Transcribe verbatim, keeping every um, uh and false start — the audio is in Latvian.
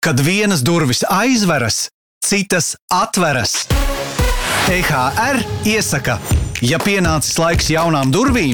Kad vienas durvis aizveras, citas atveras. T H R iesaka, ja pienācis laiks jaunām durvīm,